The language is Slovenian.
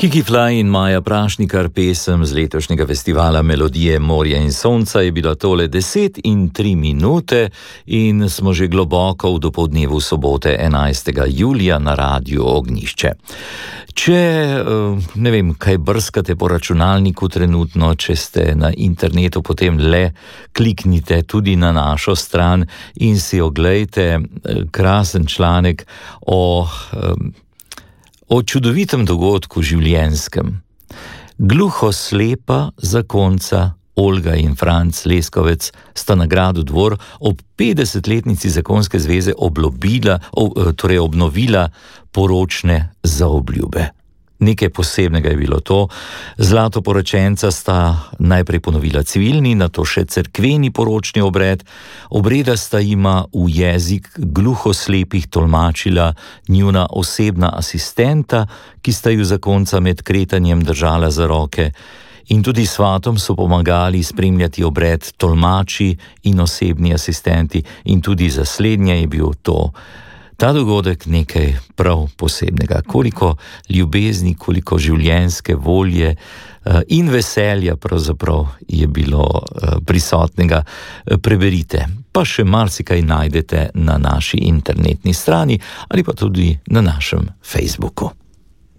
Kiki Fly in Maja Prašnikar, pesem z letošnjega festivala Melodije morja in sonca, je bila tole 10 in 3 minute in smo že globoko v dopoldnevu sobote 11. julija na Radiu Ognjišče. Če, ne vem, kaj brskate po računalniku trenutno, če ste na internetu, potem le kliknite tudi na našo stran in si oglejte krasen članek o čudovitem dogodku življenjskem. Gluhoslepa zakonca Olga in Franc Leskovec sta na Gradu Dvor ob 50-letnici zakonske zveze obnovila poročne zaobljube. Nekaj posebnega je bilo to. Zlatoporočenca sta najprej ponovila civilni, nato še cerkveni poročni obred. Obreda sta jima v jezik gluhoslepih tolmačila njuna osebna asistenta, ki sta ju zakonca med kretanjem držala za roke. In tudi svatom so pomagali spremljati obred tolmači in osebni asistenti, in tudi za slednje je bil ta dogodek nekaj prav posebnega. Koliko ljubezni, koliko življenjske volje in veselja pravzaprav je bilo prisotnega. Preberite, pa še marsikaj najdete na naši internetni strani ali pa tudi na našem Facebooku.